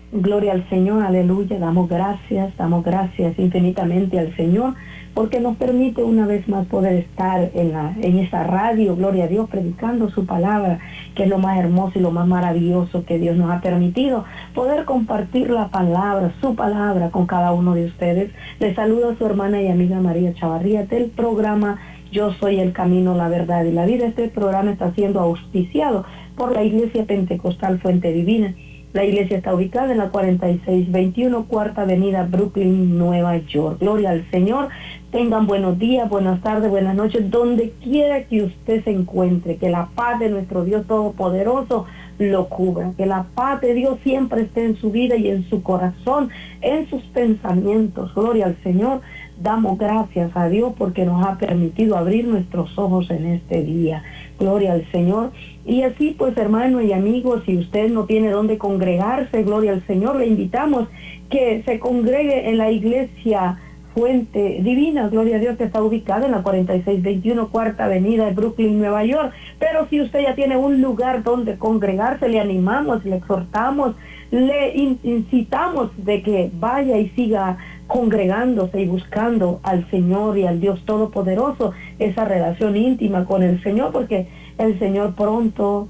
Gloria al Señor, aleluya, damos gracias infinitamente al Señor, porque nos permite una vez más poder estar en esa radio, gloria a Dios, predicando su palabra, que es lo más hermoso y lo más maravilloso que Dios nos ha permitido, poder compartir la palabra, su palabra con cada uno de ustedes. Les saluda a su hermana y amiga María Chavarría del programa Yo Soy el Camino, la Verdad y la Vida. Este programa está siendo auspiciado por la Iglesia Pentecostal Fuente Divina. La iglesia está ubicada en la 4621 Cuarta Avenida, Brooklyn, Nueva York. Gloria al Señor. Tengan buenos días, buenas tardes, buenas noches, donde quiera que usted se encuentre. Que la paz de nuestro Dios Todopoderoso lo cubra. Que la paz de Dios siempre esté en su vida y en su corazón, en sus pensamientos. Gloria al Señor. Damos gracias a Dios porque nos ha permitido abrir nuestros ojos en este día. Gloria al Señor. Y así pues, hermanos y amigos, si usted no tiene dónde congregarse, gloria al Señor, le invitamos que se congregue en la iglesia Fuente Divina, gloria a Dios, que está ubicada en la 4621 Cuarta Avenida de Brooklyn, Nueva York. Pero si usted ya tiene un lugar donde congregarse, le animamos, le exhortamos, le incitamos de que vaya y siga congregándose y buscando al Señor y al Dios Todopoderoso, esa relación íntima con el Señor, porque el Señor pronto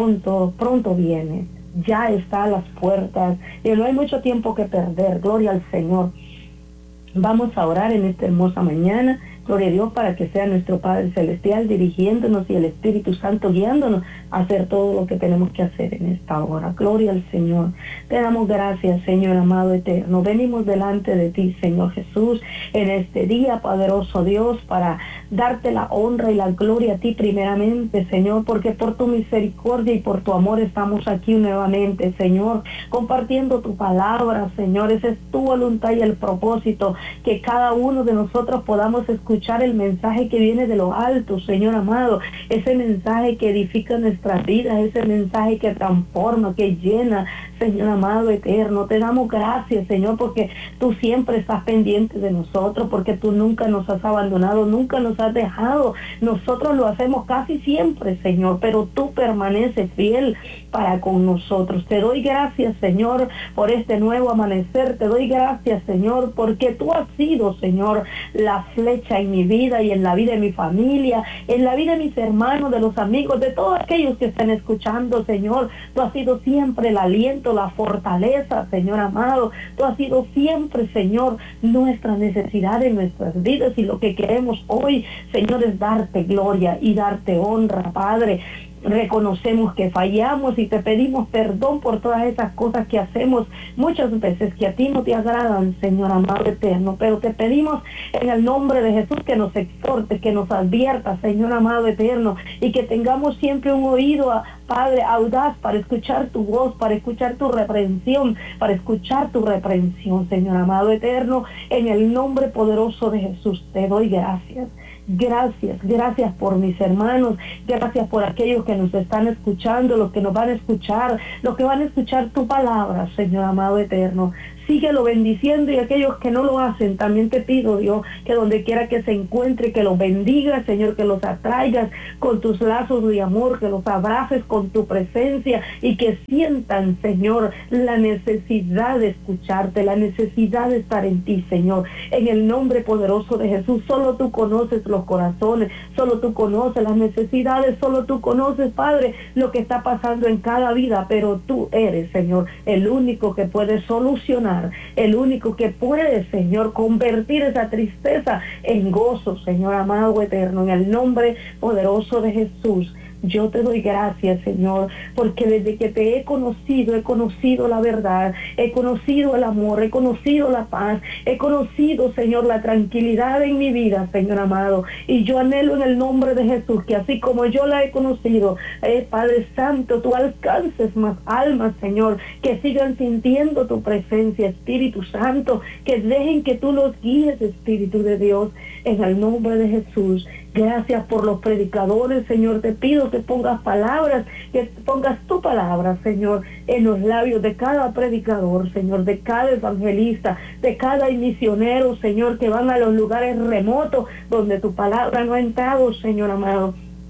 viene. Ya está a las puertas y no hay mucho tiempo que perder. Gloria al Señor. Vamos a orar en esta hermosa mañana. Gloria a Dios, para que sea nuestro Padre Celestial dirigiéndonos y el Espíritu Santo guiándonos a hacer todo lo que tenemos que hacer en esta hora. Gloria al Señor. Te damos gracias, Señor amado eterno. Venimos delante de ti, Señor Jesús, en este día, poderoso Dios, para darte la honra y la gloria a ti primeramente, Señor, porque por tu misericordia y por tu amor estamos aquí nuevamente, Señor, compartiendo tu palabra, Señor. Esa es tu voluntad y el propósito, que cada uno de nosotros podamos escuchar el mensaje que viene de lo alto, Señor amado, ese mensaje que edifica nuestras vidas, ese mensaje que transforma, que llena, Señor amado eterno. Te damos gracias, Señor, porque tú siempre estás pendiente de nosotros, porque tú nunca nos has abandonado, nunca nos has dejado. Nosotros lo hacemos casi siempre, Señor, pero tú permaneces fiel para con nosotros. Te doy gracias, Señor, por este nuevo amanecer. Te doy gracias, Señor, porque tú has sido, Señor, la flecha en mi vida y en la vida de mi familia, en la vida de mis hermanos, de los amigos, de todos aquellos que están escuchando, Señor. Tú has sido siempre el aliento, la fortaleza, Señor amado. Tú has sido siempre, Señor, nuestra necesidad en nuestras vidas, y lo que queremos hoy, Señor, es darte gloria y darte honra, Padre. Reconocemos que fallamos y te pedimos perdón por todas esas cosas que hacemos muchas veces que a ti no te agradan, Señor amado eterno, pero te pedimos en el nombre de Jesús que nos exhortes, que nos adviertas, Señor amado eterno, y que tengamos siempre un oído, Padre, audaz para escuchar tu voz, para escuchar tu reprensión, Señor amado eterno. En el nombre poderoso de Jesús te doy gracias. Gracias por mis hermanos, gracias por aquellos que nos están escuchando, los que nos van a escuchar, los que van a escuchar tu palabra, Señor amado eterno. Síguelo bendiciendo, y aquellos que no lo hacen, también te pido, Dios, que donde quiera que se encuentre, que los bendigas, Señor, que los atraigas con tus lazos de amor, que los abraces con tu presencia, y que sientan, Señor, la necesidad de escucharte, la necesidad de estar en ti, Señor. En el nombre poderoso de Jesús, solo tú conoces los corazones, solo tú conoces las necesidades, solo tú conoces, Padre, lo que está pasando en cada vida, pero tú eres, Señor, el único que puede solucionar, el único que puede, Señor, convertir esa tristeza en gozo, Señor amado eterno. En el nombre poderoso de Jesús, yo te doy gracias, Señor, porque desde que te he conocido la verdad, he conocido el amor, he conocido la paz, he conocido, Señor, la tranquilidad en mi vida, Señor amado. Y yo anhelo en el nombre de Jesús que así como yo la he conocido, Padre Santo, tú alcances más almas, Señor, que sigan sintiendo tu presencia, Espíritu Santo, que dejen que tú los guíes, Espíritu de Dios, en el nombre de Jesús. Gracias por los predicadores, Señor. Te pido que pongas palabras, que pongas tu palabra, Señor, en los labios de cada predicador, Señor, de cada evangelista, de cada misionero, Señor, que van a los lugares remotos donde tu palabra no ha entrado, Señor amado.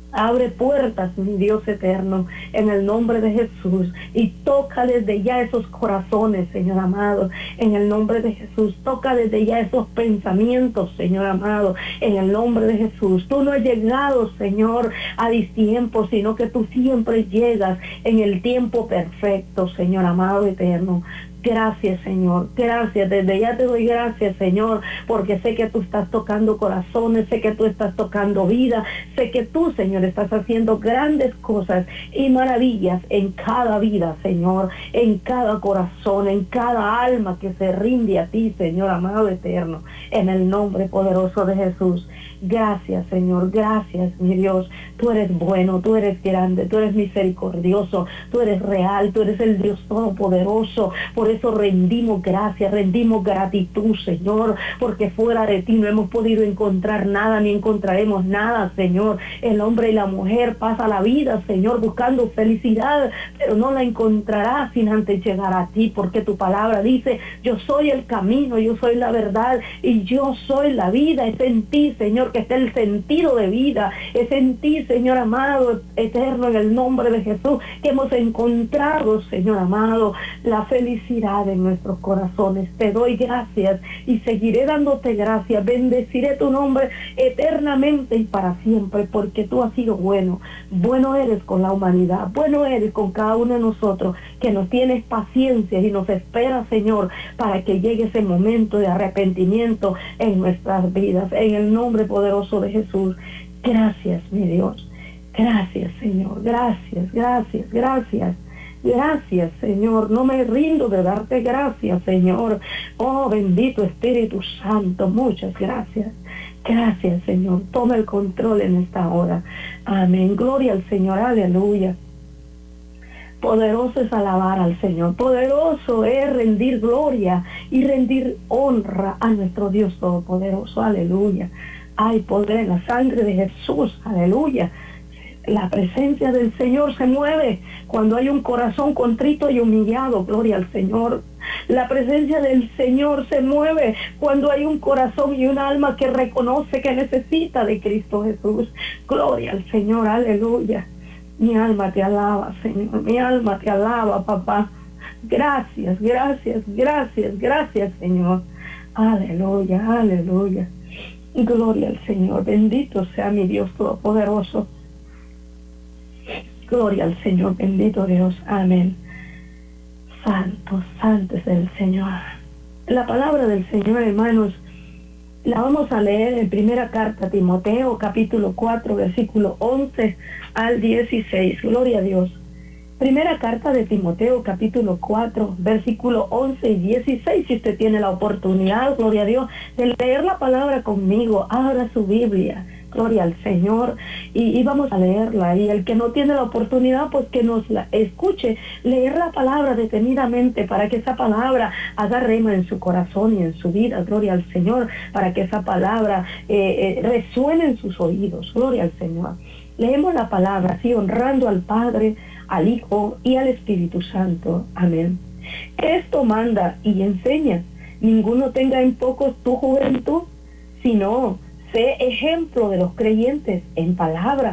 Abre puertas, mi Dios eterno, en el nombre de Jesús, y toca desde ya esos corazones, Señor amado, en el nombre de Jesús. Toca desde ya esos pensamientos, Señor amado, en el nombre de Jesús. Tú no has llegado, Señor, a distiempo, sino que tú siempre llegas en el tiempo perfecto, Señor amado eterno. Gracias, Señor, gracias, desde ya te doy gracias, Señor, porque sé que tú estás tocando corazones, sé que tú estás tocando vida, sé que tú, Señor, estás haciendo grandes cosas y maravillas en cada vida, Señor, en cada corazón, en cada alma que se rinde a ti, Señor amado eterno, en el nombre poderoso de Jesús. Gracias, Señor, gracias, mi Dios. Tú eres bueno, tú eres grande, tú eres misericordioso, tú eres real, tú eres el Dios todopoderoso. Por eso rendimos gracias, rendimos gratitud, Señor, porque fuera de ti no hemos podido encontrar nada, ni encontraremos nada, Señor. El hombre y la mujer pasa la vida, Señor, buscando felicidad, pero no la encontrará sin antes llegar a ti, porque tu palabra dice: yo soy el camino, yo soy la verdad y yo soy la vida. Es en ti, Señor, que está el sentido de vida. Es en ti, Señor amado, eterno, en el nombre de Jesús, que hemos encontrado, Señor amado, la felicidad en nuestros corazones. Te doy gracias y seguiré dándote gracias. Bendeciré tu nombre eternamente y para siempre, porque tú has sido bueno. Bueno eres con la humanidad, bueno eres con cada uno de nosotros, que nos tienes paciencia y nos espera, Señor, para que llegue ese momento de arrepentimiento en nuestras vidas. En el nombre poderoso de Jesús. Gracias, mi Dios. Gracias, Señor. Gracias, gracias, gracias. Gracias, Señor. No me rindo de darte gracias, Señor. Oh, bendito Espíritu Santo. Muchas gracias. Gracias, Señor. Toma el control en esta hora. Amén. Gloria al Señor. Aleluya. Poderoso es alabar al Señor. Poderoso es rendir gloria y rendir honra a nuestro Dios Todopoderoso. Aleluya. Hay poder en la sangre de Jesús. Aleluya. La presencia del Señor se mueve cuando hay un corazón contrito y humillado. Gloria al Señor. La presencia del Señor se mueve cuando hay un corazón y un alma que reconoce que necesita de Cristo Jesús. Gloria al Señor. Aleluya. Mi alma te alaba, Señor. Mi alma te alaba, papá. Gracias, gracias, gracias, gracias, Señor. Aleluya, aleluya. Gloria al Señor. Bendito sea mi Dios Todopoderoso. Gloria al Señor, bendito Dios, amén. Santo, santo es el Señor. La palabra del Señor, hermanos, la vamos a leer en primera carta a Timoteo, capítulo 4, versículo 11 al 16. Gloria a Dios. Primera carta de Timoteo, capítulo 4, versículo 11 y 16. Si usted tiene la oportunidad, gloria a Dios, de leer la palabra conmigo, abra su Biblia. Gloria al Señor, y vamos a leerla. Y el que no tiene la oportunidad, pues que nos la escuche, leer la palabra detenidamente, para que esa palabra haga rema en su corazón y en su vida. Gloria al Señor, para que esa palabra resuene en sus oídos. Gloria al Señor. Leemos la palabra así, honrando al Padre, al Hijo y al Espíritu Santo. Amén. Esto manda y enseña: ninguno tenga en poco tu juventud, sino sé ejemplo de los creyentes en palabra,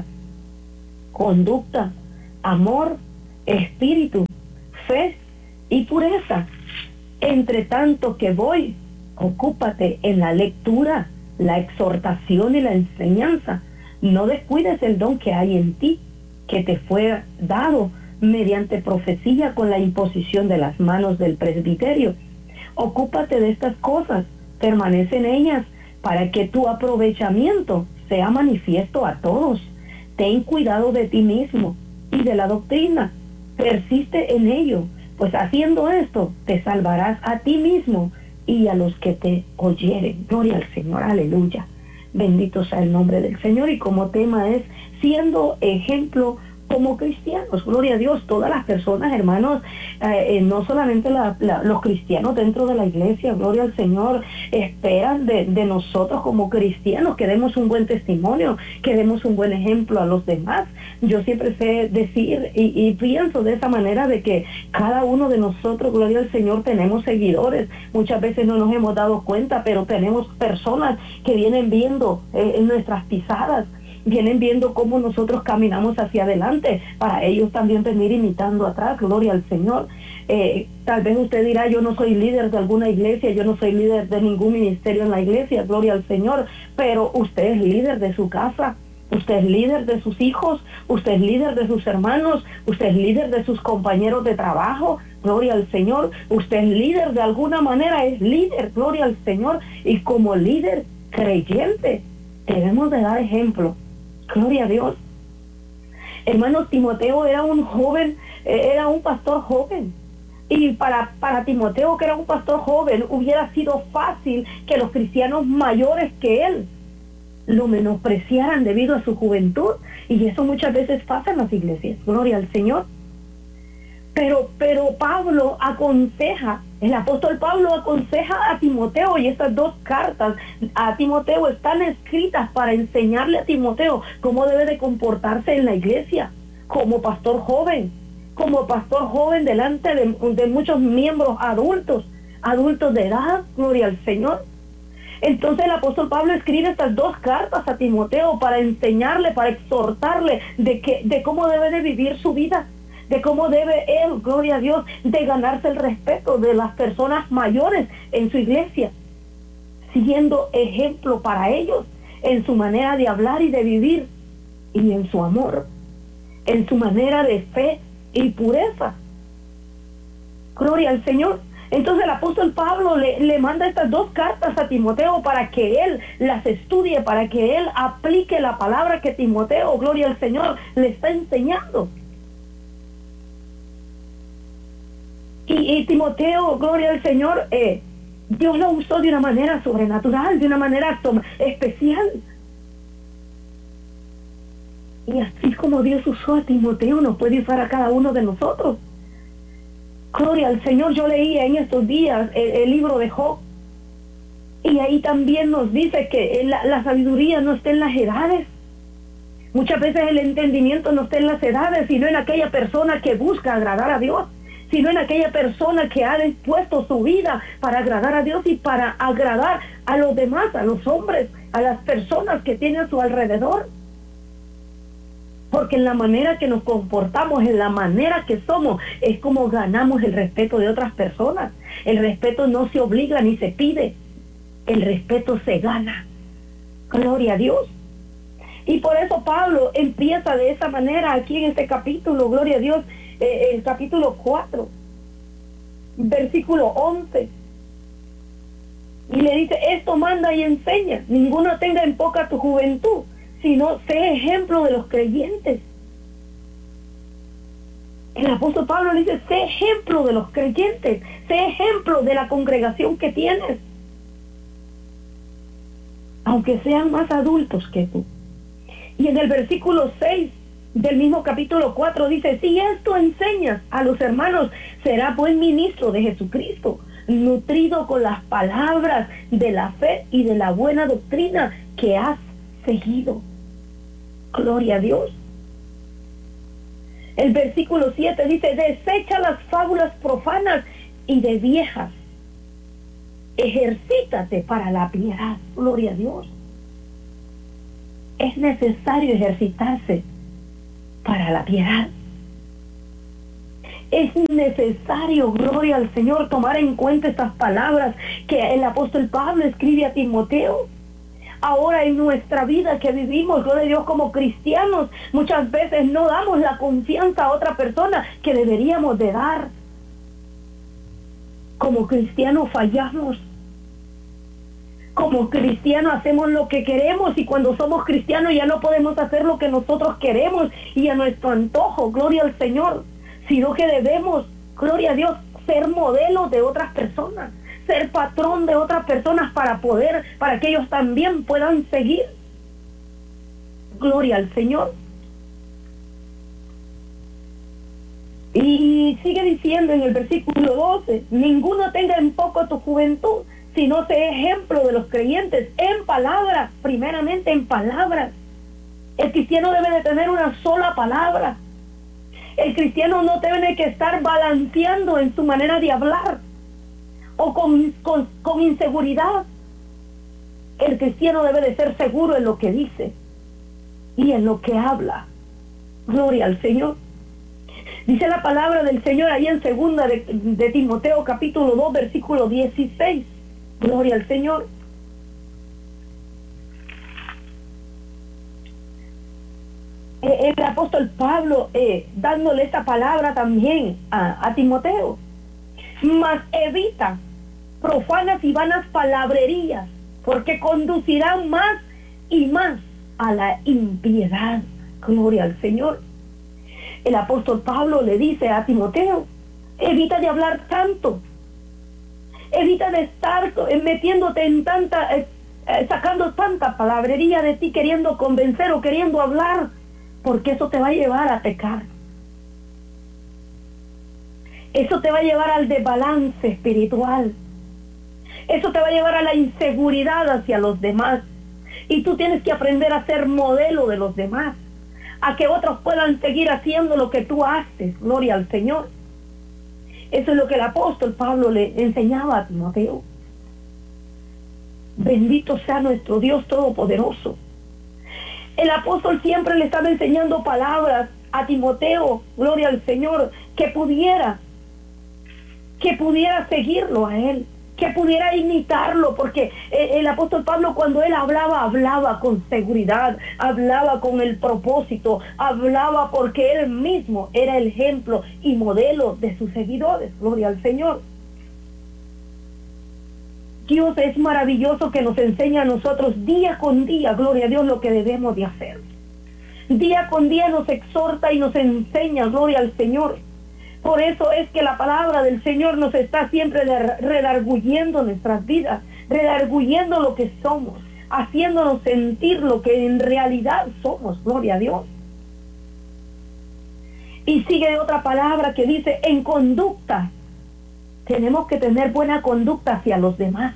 conducta, amor, espíritu, fe y pureza. Entre tanto que voy, ocúpate en la lectura, la exhortación y la enseñanza. No descuides el don que hay en ti, que te fue dado mediante profecía con la imposición de las manos del presbiterio. Ocúpate de estas cosas, permanece en ellas, para que tu aprovechamiento sea manifiesto a todos. Ten cuidado de ti mismo y de la doctrina. Persiste en ello, pues haciendo esto te salvarás a ti mismo y a los que te oyeren. Gloria al Señor, aleluya. Bendito sea el nombre del Señor. Y como tema es siendo ejemplo como cristianos. Gloria a Dios. Todas las personas, hermanos, no solamente los cristianos dentro de la iglesia, gloria al Señor, esperan de nosotros como cristianos que demos un buen testimonio, que demos un buen ejemplo a los demás. Yo siempre sé decir y pienso de esa manera, de que cada uno de nosotros, gloria al Señor, tenemos seguidores. Muchas veces no nos hemos dado cuenta, pero tenemos personas que vienen viendo nuestras pisadas. vienen viendo cómo nosotros caminamos hacia adelante, para ellos también venir imitando atrás. Gloria al Señor. Tal vez usted dirá, yo no soy líder de alguna iglesia, yo no soy líder de ningún ministerio en la iglesia, gloria al Señor, pero usted es líder de su casa. Usted es líder de sus hijos, usted es líder de sus hermanos, usted es líder de sus compañeros de trabajo, gloria al Señor. Usted es líder de alguna manera, es líder, gloria al Señor. Y como líder creyente, debemos de dar ejemplo, gloria a Dios. Hermano, Timoteo era un joven, era un pastor joven. Y para Timoteo, que era un pastor joven, hubiera sido fácil que los cristianos mayores que él lo menospreciaran debido a su juventud, y eso muchas veces pasa en las iglesias, gloria al Señor. Pero Pablo aconseja, el apóstol Pablo aconseja a Timoteo, y estas dos cartas a Timoteo están escritas para enseñarle a Timoteo cómo debe de comportarse en la iglesia, como pastor joven delante de muchos miembros adultos de edad, gloria al Señor. Entonces el apóstol Pablo escribe estas dos cartas a Timoteo para enseñarle, para exhortarle de cómo debe de vivir su vida, de cómo debe él, gloria a Dios, de ganarse el respeto de las personas mayores en su iglesia, siendo ejemplo para ellos en su manera de hablar y de vivir, y en su amor, en su manera de fe y pureza. Gloria al Señor. Entonces el apóstol Pablo le manda estas dos cartas a Timoteo para que él las estudie, para que él aplique la palabra que Timoteo, gloria al Señor, le está enseñando. Y Timoteo, gloria al Señor, Dios lo usó de una manera sobrenatural, de una manera especial. Y así como Dios usó a Timoteo, nos puede usar a cada uno de nosotros. Gloria al Señor. Yo leía en estos días el libro de Job, y ahí también nos dice que la sabiduría no está en las edades. Muchas veces el entendimiento no está en las edades, sino en aquella persona que busca agradar a Dios, sino en aquella persona que ha dispuesto su vida para agradar a Dios y para agradar a los demás, a los hombres, a las personas que tiene a su alrededor. Porque en la manera que nos comportamos, en la manera que somos, es como ganamos el respeto de otras personas. El respeto no se obliga ni se pide. El respeto se gana. Gloria a Dios. Y por eso Pablo empieza de esa manera aquí en este capítulo, gloria a Dios, el capítulo 4, versículo 11. Y le dice, esto manda y enseña, ninguno tenga en poca tu juventud, sino sé ejemplo de los creyentes. El apóstol Pablo le dice, sé ejemplo de los creyentes, sé ejemplo de la congregación que tienes, aunque sean más adultos que tú. Y en el versículo 6 del mismo capítulo 4 dice, si esto enseñas a los hermanos, será buen ministro de Jesucristo, nutrido con las palabras de la fe y de la buena doctrina que has seguido. Gloria a Dios. El versículo 7 dice, desecha las fábulas profanas y de viejas, ejercítate para la piedad. Gloria a Dios. Es necesario ejercitarse para la piedad. Es necesario, gloria al Señor, tomar en cuenta estas palabras que el apóstol Pablo escribe a Timoteo. Ahora en nuestra vida que vivimos, gloria a Dios, como cristianos, muchas veces no damos la confianza a otra persona que deberíamos de dar. Como cristianos fallamos. Como cristianos hacemos lo que queremos, y cuando somos cristianos ya no podemos hacer lo que nosotros queremos y a nuestro antojo, gloria al Señor, sino que debemos, gloria a Dios, ser modelos de otras personas, ser patrón de otras personas para que ellos también puedan seguir. Gloria al Señor. Y sigue diciendo en el versículo 12, ninguno tenga en poco tu juventud, sino sé ejemplo de los creyentes en palabras, primeramente en palabras. El cristiano debe de tener una sola palabra. El cristiano no debe que estar balanceando en su manera de hablar o con inseguridad. El cristiano debe de ser seguro en lo que dice. y en lo que habla. Gloria al Señor. Dice la palabra del Señor ahí en segunda de Timoteo capítulo 2 versículo 16. Gloria al Señor. El apóstol Pablo dándole esta palabra también a Timoteo. Mas evita profanas y vanas palabrerías, porque conducirán más y más a la impiedad. Gloria al Señor. El apóstol Pablo le dice a Timoteo, evita de hablar tanto, evita de estar metiéndote en tanta, sacando tanta palabrería de ti, queriendo convencer o queriendo hablar, porque eso te va a llevar a pecar. Eso te va a llevar al desbalance espiritual. Eso te va a llevar a la inseguridad hacia los demás. Y tú tienes que aprender a ser modelo de los demás, a que otros puedan seguir haciendo lo que tú haces. Gloria al Señor. Eso es lo que el apóstol Pablo le enseñaba a Timoteo. Bendito sea nuestro Dios Todopoderoso. El apóstol siempre le estaba enseñando palabras a Timoteo, gloria al Señor, que pudiera seguirlo a él, que pudiera imitarlo, porque el apóstol Pablo, cuando él hablaba con seguridad, hablaba con el propósito, hablaba porque él mismo era el ejemplo y modelo de sus seguidores. Gloria al Señor. Dios es maravilloso, que nos enseña a nosotros día con día, gloria a Dios, lo que debemos de hacer. Día con día nos exhorta y nos enseña, gloria al Señor. Por eso es que la palabra del Señor nos está siempre redarguyendo nuestras vidas, redarguyendo lo que somos, haciéndonos sentir lo que en realidad somos, gloria a Dios. Y sigue otra palabra que dice, en conducta. Tenemos que tener buena conducta hacia los demás.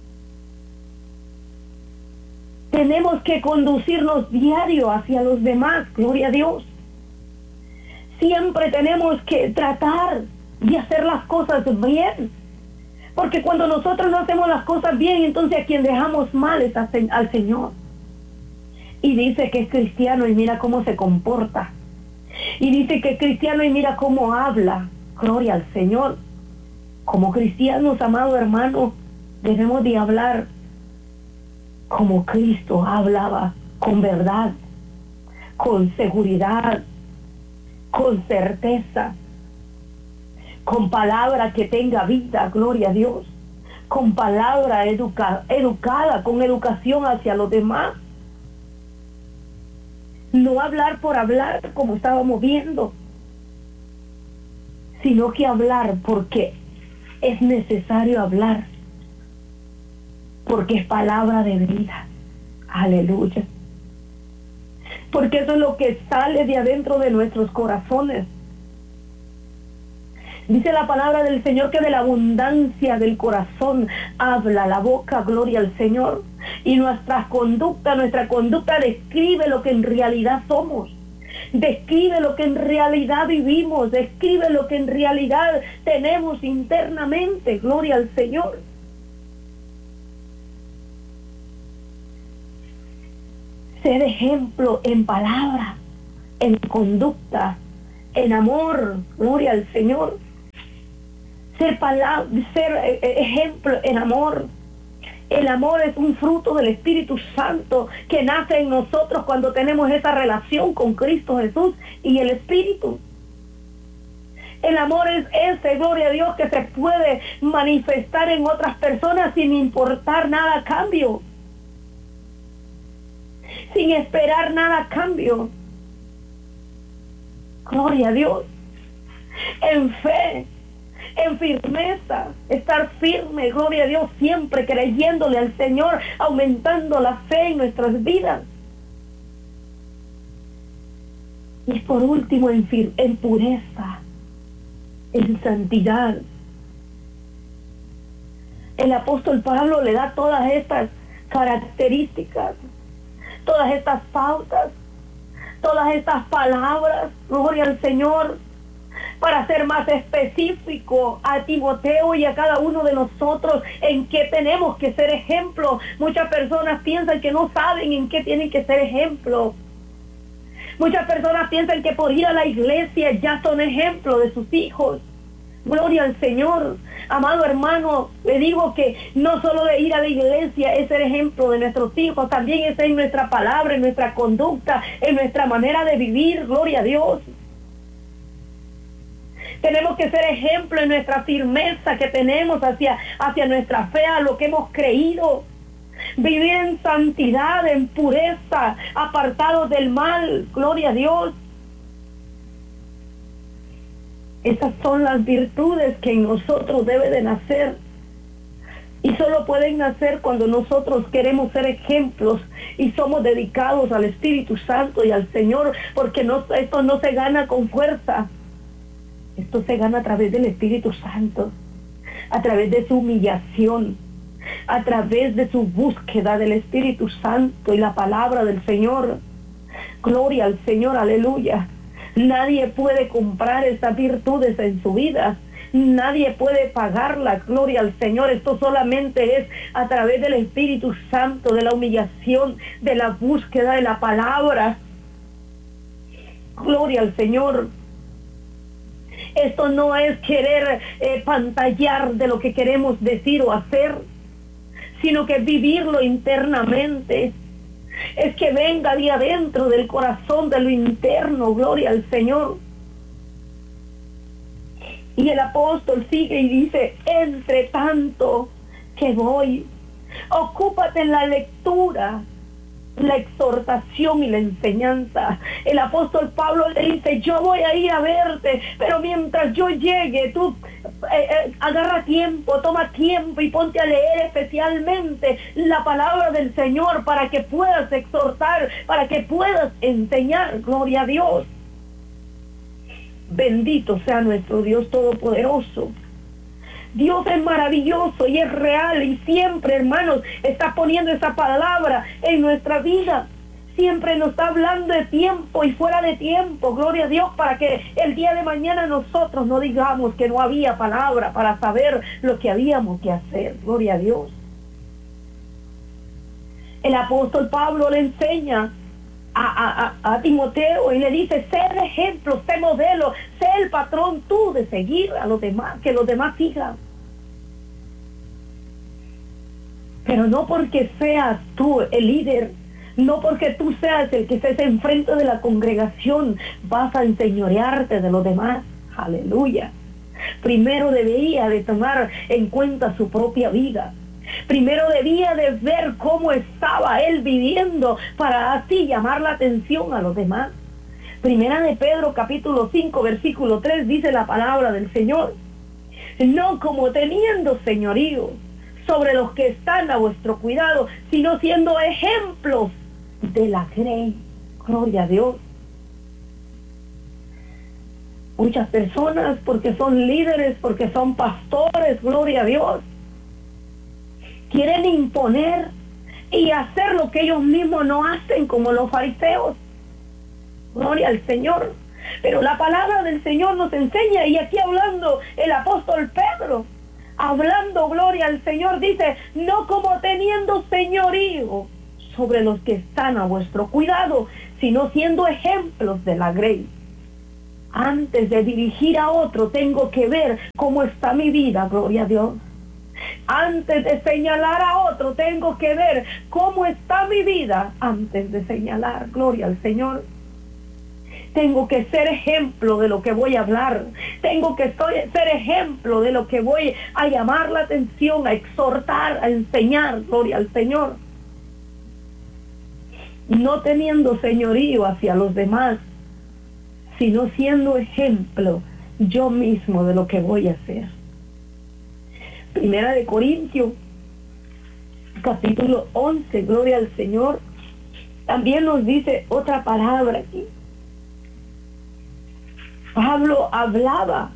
Tenemos que conducirnos diario hacia los demás, gloria a Dios. Siempre tenemos que tratar de hacer las cosas bien. Porque cuando nosotros no hacemos las cosas bien, entonces a quien dejamos mal es al Señor. Y dice que es cristiano y mira cómo se comporta. Y dice que es cristiano y mira cómo habla. Gloria al Señor. Como cristianos, amado hermano, debemos de hablar como Cristo hablaba, con verdad, con seguridad, con certeza, con palabra que tenga vida, gloria a Dios, con palabra educada, con educación hacia los demás. No hablar por hablar, como estábamos viendo, sino que hablar porque es necesario hablar, porque es palabra de vida. Aleluya. Porque eso es lo que sale de adentro de nuestros corazones. Dice la palabra del Señor que de la abundancia del corazón habla la boca, gloria al Señor. Y nuestra conducta describe lo que en realidad somos. Describe lo que en realidad vivimos, describe lo que en realidad tenemos internamente, gloria al Señor. Ser ejemplo en palabra, en conducta, en amor, gloria al Señor. Ser ejemplo en amor. El amor es un fruto del Espíritu Santo que nace en nosotros cuando tenemos esa relación con Cristo Jesús y el Espíritu. El amor es ese, gloria a Dios, que se puede manifestar en otras personas sin importar nada a cambio. Sin esperar nada a cambio. Gloria a Dios. En fe, en firmeza, estar firme, gloria a Dios, siempre creyéndole al Señor, aumentando la fe en nuestras vidas. Y por último, en pureza, en santidad. El apóstol Pablo le da todas estas características, todas estas pautas, todas estas palabras, gloria al Señor, para ser más específico a Timoteo y a cada uno de nosotros en qué tenemos que ser ejemplo. Muchas personas piensan que no saben en qué tienen que ser ejemplo. Muchas personas piensan que por ir a la iglesia ya son ejemplo de sus hijos. Gloria al Señor. Amado hermano, le digo que no solo de ir a la iglesia es ser ejemplo de nuestros hijos, también es en nuestra palabra, en nuestra conducta, en nuestra manera de vivir. Gloria a Dios. Tenemos que ser ejemplo en nuestra firmeza que tenemos hacia nuestra fe, a lo que hemos creído. Vivir en santidad, en pureza, apartados del mal. Gloria a Dios. Esas son las virtudes que en nosotros debe de nacer. Y solo pueden nacer cuando nosotros queremos ser ejemplos y somos dedicados al Espíritu Santo y al Señor, porque esto no se gana con fuerza. Esto se gana a través del Espíritu Santo, a través de su humillación, a través de su búsqueda del Espíritu Santo y la palabra del Señor. Gloria al Señor, aleluya. Nadie puede comprar estas virtudes en su vida. Nadie puede pagarlas. Gloria al Señor. Esto solamente es a través del Espíritu Santo, de la humillación, de la búsqueda de la palabra. Gloria al Señor. Esto no es querer pantallar de lo que queremos decir o hacer, sino que vivirlo internamente. Es que venga de adentro del corazón, de lo interno. Gloria al Señor. Y el apóstol sigue y dice: entre tanto que voy, ocúpate en la lectura, la exhortación y la enseñanza. El apóstol Pablo le dice: yo voy a ir a verte, pero mientras yo llegue, tú agarra tiempo, toma tiempo y ponte a leer especialmente la palabra del Señor para que puedas exhortar, para que puedas enseñar. Gloria a Dios. Bendito sea nuestro Dios Todopoderoso. Dios es maravilloso y es real, y siempre, hermanos, está poniendo esa palabra en nuestra vida. Siempre nos está hablando de tiempo y fuera de tiempo. Gloria a Dios, para que el día de mañana nosotros no digamos que no había palabra para saber lo que habíamos que hacer. Gloria a Dios. El apóstol Pablo le enseña a Timoteo y le dice: sé el ejemplo, sé modelo, sé el patrón tú de seguir a los demás, que los demás sigan. Pero no porque seas tú el líder, no porque tú seas el que estés enfrente de la congregación, vas a enseñorearte de los demás. Aleluya. Primero debía de tomar en cuenta su propia vida. Primero debía de ver cómo estaba él viviendo para así llamar la atención a los demás. Primera de Pedro capítulo 5 versículo 3 dice la palabra del Señor: no como teniendo señorío sobre los que están a vuestro cuidado, sino siendo ejemplos de la grey. Gloria a Dios. Muchas personas, porque son líderes, porque son pastores, gloria a Dios, quieren imponer y hacer lo que ellos mismos no hacen, como los fariseos. Gloria al Señor. Pero la palabra del Señor nos enseña, y aquí hablando el apóstol Pedro, hablando, gloria al Señor, dice: no como teniendo señorío sobre los que están a vuestro cuidado, sino siendo ejemplos de la grey. Antes de dirigir a otro, tengo que ver cómo está mi vida, gloria a Dios. Antes de señalar a otro, tengo que ver cómo está mi vida antes de señalar. Gloria al Señor. Tengo que ser ejemplo de lo que voy a hablar. Tengo que ser ejemplo de lo que voy a llamar la atención, a exhortar, a enseñar. Gloria al Señor. No teniendo señorío hacia los demás, sino siendo ejemplo yo mismo de lo que voy a hacer. Primera de Corintios, capítulo 11, gloria al Señor, también nos dice otra palabra aquí. Pablo hablaba,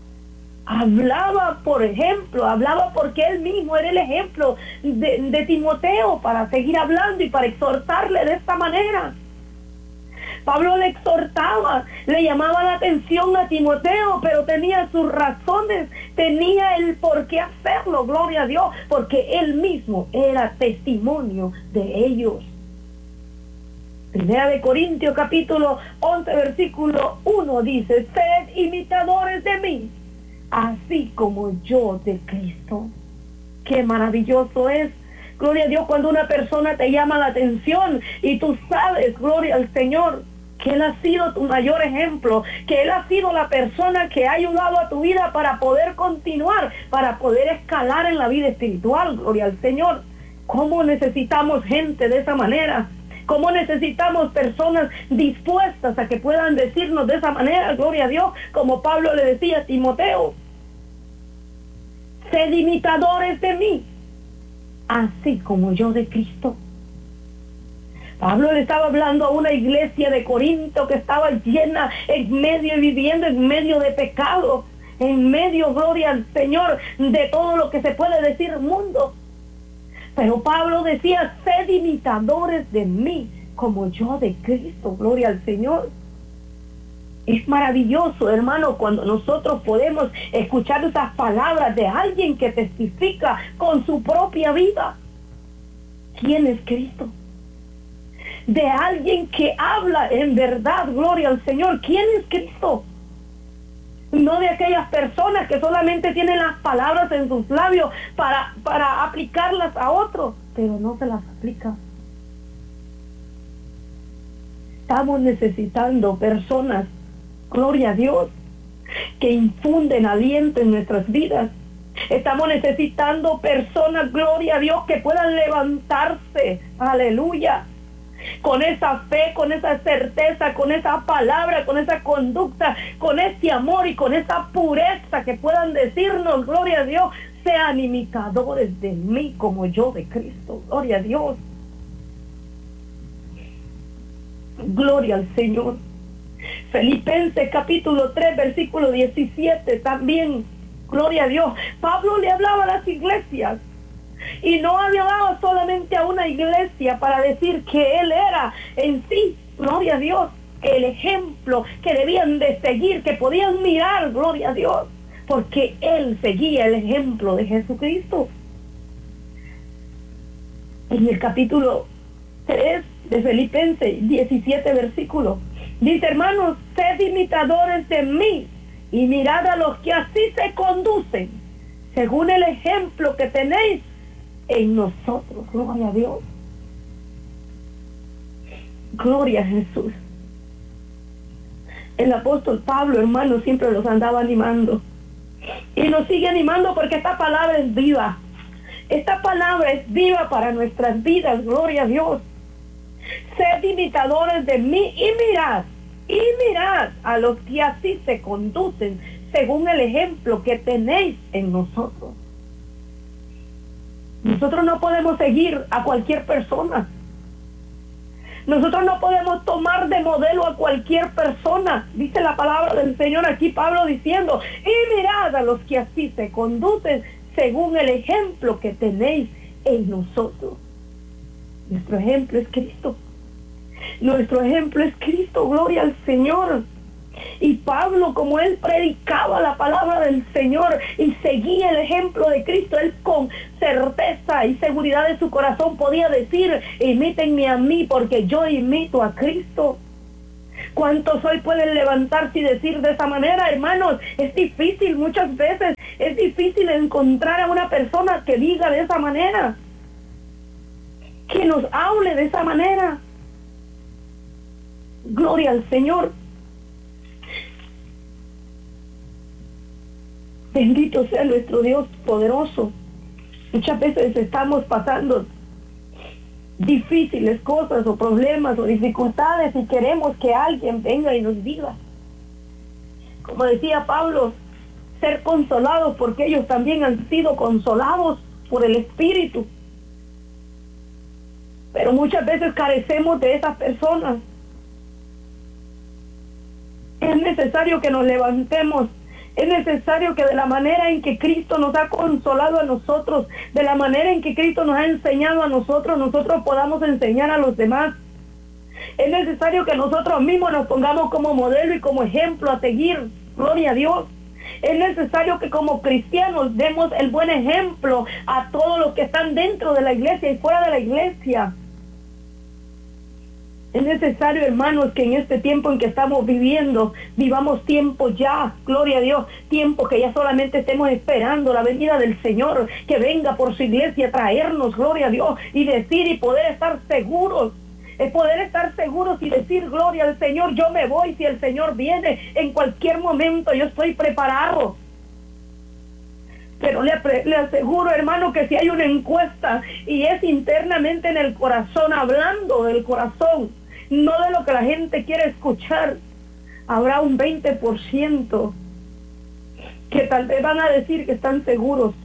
por ejemplo, hablaba porque él mismo era el ejemplo de Timoteo para seguir hablando y para exhortarle de esta manera. Pablo le exhortaba, le llamaba la atención a Timoteo, pero tenía sus razones, tenía el por qué hacerlo, gloria a Dios, porque él mismo era testimonio de ellos. Primera de Corintios capítulo 11 versículo 1 dice: sed imitadores de mí, así como yo de Cristo. Qué maravilloso es, gloria a Dios, cuando una persona te llama la atención y tú sabes, gloria al Señor, que Él ha sido tu mayor ejemplo, que Él ha sido la persona que ha ayudado a tu vida para poder continuar, para poder escalar en la vida espiritual, gloria al Señor. ¿Cómo necesitamos gente de esa manera? ¿Cómo necesitamos personas dispuestas a que puedan decirnos de esa manera, gloria a Dios, como Pablo le decía a Timoteo? Sed imitadores de mí, así como yo de Cristo. Pablo le estaba hablando a una iglesia de Corinto que estaba llena en medio y viviendo en medio de pecado, en medio, gloria al Señor, de todo lo que se puede decir mundo. Pero Pablo decía: sed imitadores de mí, como yo de Cristo, gloria al Señor. Es maravilloso, hermano, cuando nosotros podemos escuchar esas palabras de alguien que testifica con su propia vida quién es Cristo. De alguien que habla en verdad, gloria al Señor, quién es Cristo. No de aquellas personas que solamente tienen las palabras en sus labios para aplicarlas a otros, pero no se las aplica. Estamos necesitando personas, gloria a Dios, que infunden aliento en nuestras vidas. Estamos necesitando personas, gloria a Dios, que puedan levantarse, aleluya, con esa fe, con esa certeza, con esa palabra, con esa conducta, con ese amor y con esa pureza, que puedan decirnos, gloria a Dios, sean imitadores de mí como yo de Cristo, gloria a Dios. Gloria al Señor. Filipenses capítulo 3 versículo 17 también, gloria a Dios. Pablo le hablaba a las iglesias y no hablaba solamente a una iglesia para decir que él era en sí, gloria a Dios, el ejemplo que debían de seguir, que podían mirar, gloria a Dios, porque él seguía el ejemplo de Jesucristo. En el capítulo 3 de Filipenses 17 versículos dice: hermanos, sed imitadores de mí y mirad a los que así se conducen, según el ejemplo que tenéis en nosotros. Gloria a Dios. Gloria a Jesús. El apóstol Pablo, hermano, siempre los andaba animando y nos sigue animando, porque esta palabra es viva. Esta palabra es viva para nuestras vidas, gloria a Dios. Sed imitadores de mí y mirad a los que así se conducen, según el ejemplo que tenéis en nosotros. Nosotros no podemos seguir a cualquier persona. Nosotros no podemos tomar de modelo a cualquier persona. Dice la palabra del Señor aquí, Pablo diciendo: y mirad a los que así se conducen, según el ejemplo que tenéis en nosotros. Nuestro ejemplo es Cristo. Nuestro ejemplo es Cristo, gloria al Señor. Y Pablo, como él predicaba la palabra del Señor y seguía el ejemplo de Cristo, él con certeza y seguridad de su corazón podía decir: imítenme a mí, porque yo imito a Cristo. ¿Cuántos hoy pueden levantarse y decir de esa manera, hermanos? Es difícil, muchas veces es difícil encontrar a una persona que diga de esa manera, que nos hable de esa manera. Gloria al Señor. Bendito sea nuestro Dios poderoso. Muchas veces estamos pasando difíciles cosas o problemas o dificultades y queremos que alguien venga y nos diga, como decía Pablo, ser consolados, porque ellos también han sido consolados por el Espíritu. Pero muchas veces carecemos de esas personas. Es necesario que nos levantemos. Es necesario que de la manera en que Cristo nos ha consolado a nosotros, de la manera en que Cristo nos ha enseñado a nosotros, nosotros podamos enseñar a los demás. Es necesario que nosotros mismos nos pongamos como modelo y como ejemplo a seguir. Gloria a Dios. Es necesario que como cristianos demos el buen ejemplo a todos los que están dentro de la iglesia y fuera de la iglesia. Es necesario, hermanos, que en este tiempo en que estamos viviendo, vivamos tiempo ya, gloria a Dios, tiempo que ya solamente estemos esperando la venida del Señor, que venga por su iglesia a traernos, gloria a Dios, y decir y poder estar seguros. Es poder estar seguros y decir, gloria al Señor, yo me voy si el Señor viene en cualquier momento, yo estoy preparado. Pero le aseguro, hermano, que si hay una encuesta y es internamente en el corazón, hablando del corazón, no de lo que la gente quiere escuchar, habrá un 20% que tal vez van a decir que están seguros.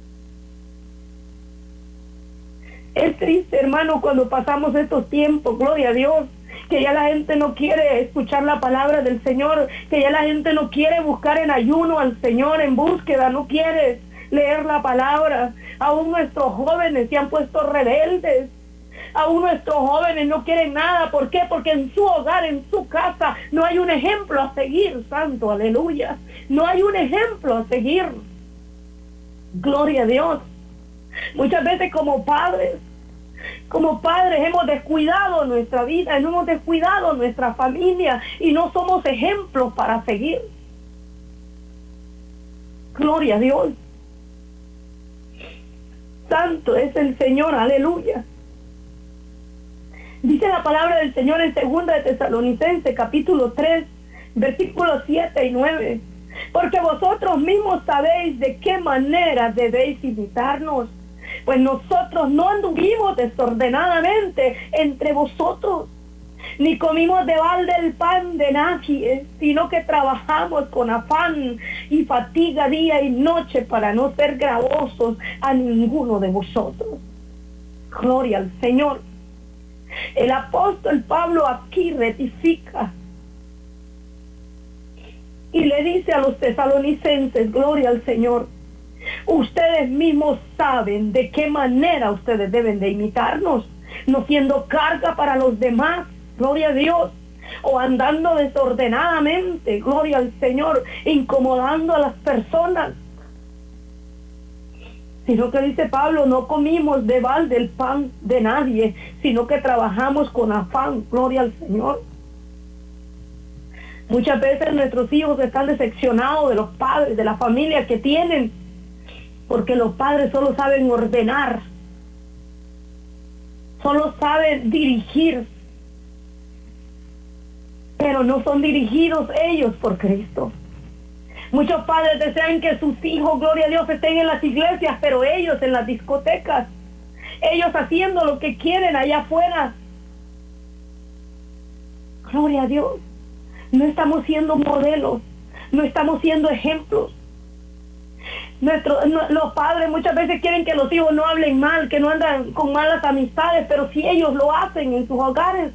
Es triste, hermano, cuando pasamos estos tiempos, gloria a Dios, que ya la gente no quiere escuchar la palabra del Señor, que ya la gente no quiere buscar en ayuno al Señor, en búsqueda, no quiere leer la palabra. Aún nuestros jóvenes se han puesto rebeldes. Aún nuestros jóvenes no quieren nada. ¿Por qué? Porque en su hogar, en su casa, no hay un ejemplo a seguir, santo, aleluya. No hay un ejemplo a seguir. Gloria a Dios. Muchas veces como padres hemos descuidado nuestra vida, hemos descuidado nuestra familia y no somos ejemplos para seguir. Gloria a Dios. Santo es el Señor, aleluya. Dice la palabra del Señor en 2 de Tesalonicenses, capítulo 3, versículos 7 y 9. Porque vosotros mismos sabéis de qué manera debéis imitarnos. Pues nosotros no anduvimos desordenadamente entre vosotros, ni comimos de balde el pan de nadie, sino que trabajamos con afán y fatiga día y noche para no ser gravosos a ninguno de vosotros. Gloria al Señor. El apóstol Pablo aquí rectifica y le dice a los tesalonicenses, gloria al Señor, ustedes mismos saben de qué manera ustedes deben de imitarnos, no siendo carga para los demás, gloria a Dios, o andando desordenadamente, gloria al Señor, incomodando a las personas, sino que dice Pablo, no comimos de balde el pan de nadie, sino que trabajamos con afán, gloria al Señor. Muchas veces nuestros hijos están decepcionados de los padres, de la familia que tienen, porque los padres solo saben ordenar, solo saben dirigir, pero no son dirigidos ellos por Cristo. Muchos padres desean que sus hijos, gloria a Dios, estén en las iglesias, pero ellos en las discotecas, ellos haciendo lo que quieren allá afuera. Gloria a Dios. No estamos siendo modelos, no estamos siendo ejemplos. Los padres muchas veces quieren que los hijos no hablen mal, que no andan con malas amistades, pero si ellos lo hacen en sus hogares,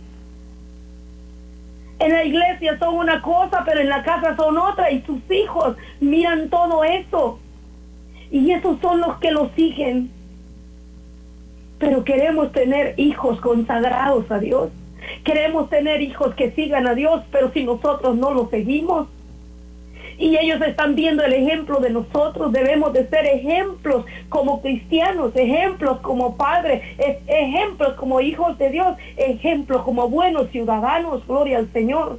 en la iglesia son una cosa, pero en la casa son otra, y sus hijos miran todo eso, y esos son los que los siguen. Pero queremos tener hijos consagrados a Dios, queremos tener hijos que sigan a Dios, pero si nosotros no los seguimos, y ellos están viendo el ejemplo de nosotros, debemos de ser ejemplos como cristianos, ejemplos como padres, ejemplos como hijos de Dios, ejemplos como buenos ciudadanos, gloria al Señor.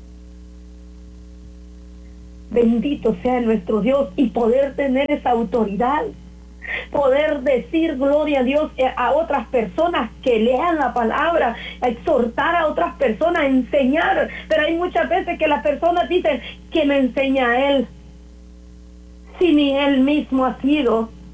Bendito sea nuestro Dios, y poder tener esa autoridad, poder decir gloria a Dios a otras personas, que lean la palabra, a exhortar a otras personas, a enseñar. Pero hay muchas veces que las personas dicen, que me enseña él, si ni él mismo ha sido